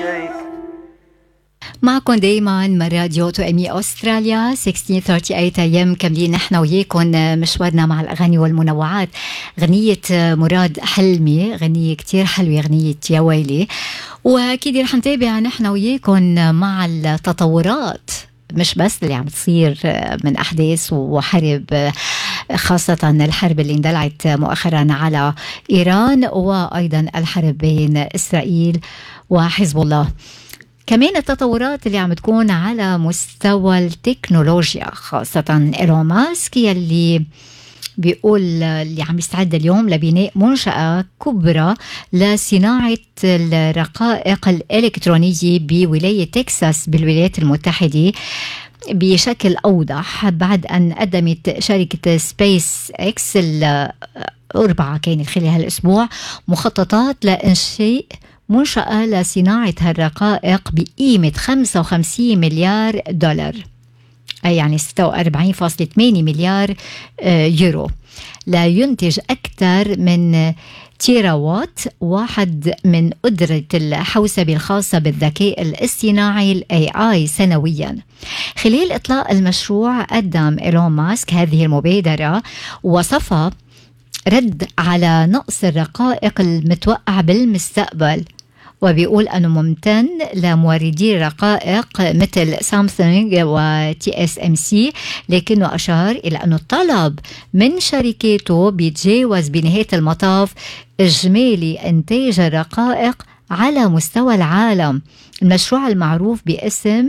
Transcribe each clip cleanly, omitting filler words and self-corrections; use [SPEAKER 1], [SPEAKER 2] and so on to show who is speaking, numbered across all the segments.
[SPEAKER 1] معكم دايما من راديو توأمي أستراليا 1638 أيام كاملين نحن وياكم مشوارنا مع الأغاني والمنوعات. غنية مراد حلمي غنية كتير حلوة، غنية يا ويلي، وأكيد رح نتابع نحن وياكم مع التطورات، مش بس اللي عم تصير من أحداث وحرب، خاصة الحرب اللي اندلعت مؤخرا على إيران، وأيضا الحرب بين إسرائيل وحزب الله. كمان التطورات اللي عم تكون على مستوى التكنولوجيا، خاصة إيلون ماسك يلي بيقول اللي عم يستعد اليوم لبناء منشأة كبرى لصناعة الرقائق الإلكترونية بولاية تكساس بالولايات المتحدة بشكل أوضح، بعد أن قدمت شركة سبيس إكس الأربعة كانت خلال هالأسبوع مخططات لإنشاء منشأة لصناعة هالرقائق بقيمة 55 مليار دولار، أي يعني 46.8 مليار يورو، لا ينتج أكثر من تيراوات واحد من قدرة الحوسبة الخاصة بالذكاء الاصطناعي AI سنويا. خلال إطلاق المشروع قدم إيلون ماسك هذه المبادرة، وصفها رد على نقص الرقائق المتوقع بالمستقبل، وبيقول أنه ممتن لموردي الرقائق مثل سامسونج وTSMC، لكنه أشار إلى أنه الطلب من شركاته بيتجاوز بنهاية المطاف إجمالي إنتاج الرقائق على مستوى العالم. المشروع المعروف باسم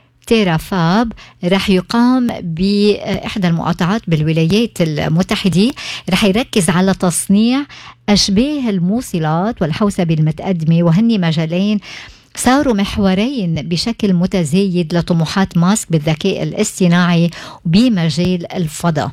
[SPEAKER 1] تيرافاب رح يقام بإحدى المقاطعات بالولايات المتحدة، رح يركز على تصنيع أشباه الموصلات والحوسبة المتقدمة، وهن مجالين صاروا محورين بشكل متزايد لطموحات ماسك بالذكاء الاصطناعي بمجال الفضاء.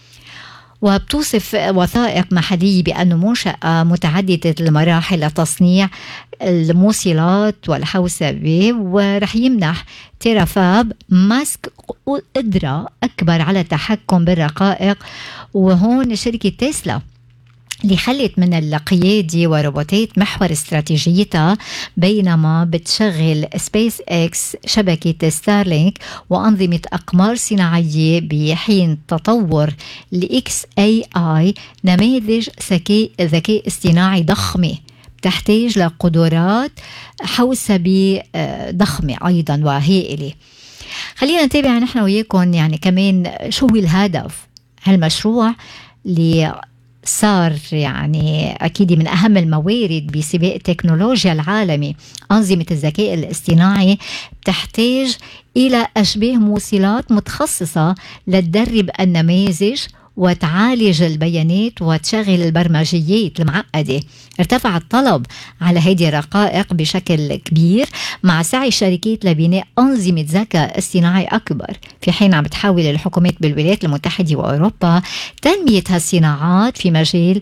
[SPEAKER 1] وبتوصف وثائق محلية بأنه منشأة متعددة المراحل لتصنيع الموصلات والحوسبة، ورح يمنح تيرافاب ماسك قدرة أكبر على التحكم بالرقائق. وهون شركة تسلا اللي خلت من القيادة وروبوتات محور استراتيجيتها، بينما بتشغل سبيس إكس شبكة ستارلينك وأنظمة أقمار صناعية، بحين تطور الإكس AI نماذج ذكاء اصطناعي ضخمة تحتاج لقدرات حوسبة ضخمة أيضا وهائلة. خلينا نتابع نحن وياكم يعني كمان شو هو الهدف هالمشروع اللي صار يعني أكيد من أهم الموارد بسباق التكنولوجيا العالمي. أنظمة الذكاء الاصطناعي بتحتاج إلى أشباه موصلات متخصصة لتدرب النماذج وتعالج البيانات وتشغل البرمجيات المعقدة. ارتفع الطلب على هذه الرقائق بشكل كبير مع سعي الشركات لبناء أنظمة ذكاء اصطناعي أكبر، في حين عم بتحاول الحكومات بالولايات المتحدة وأوروبا تنمية هالصناعات في مجال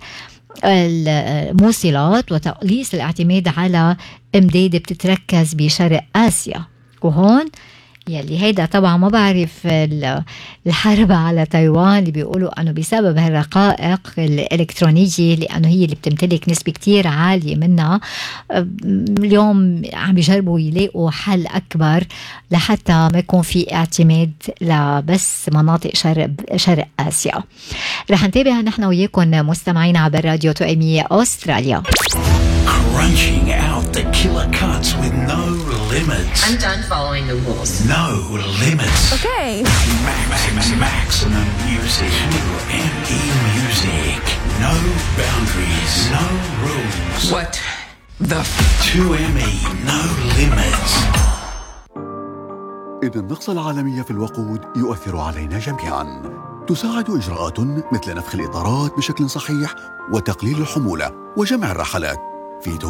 [SPEAKER 1] الموصلات وتقليص الاعتماد على إمداد بتتركز بشرق آسيا. وهون يلي هيدا طبعا ما بعرف الحرب على تايوان اللي بيقولوا أنه بسبب هالرقائق الإلكترونية، لأنه هي اللي بتمتلك نسبة كتير عالية منها، اليوم عم بيجربوا يلاقوا حل أكبر لحتى ما يكون في اعتماد لبس مناطق شرق آسيا. رح نتابع نحن وياكم مستمعين عبر راديو توأمي أستراليا.
[SPEAKER 2] Crunching out the killer cuts with no limits.
[SPEAKER 3] I'm done following the rules.
[SPEAKER 2] No limits.
[SPEAKER 3] Okay.
[SPEAKER 2] Maximum music. ME Music. No boundaries. No rules.
[SPEAKER 3] What the
[SPEAKER 2] 2ME. No limits.
[SPEAKER 4] إن النقص العالمي في الوقود يؤثر علينا جميعا. تساعد إجراءات مثل نفخ الإطارات بشكل صحيح وتقليل الحمولة وجمع الرحلات في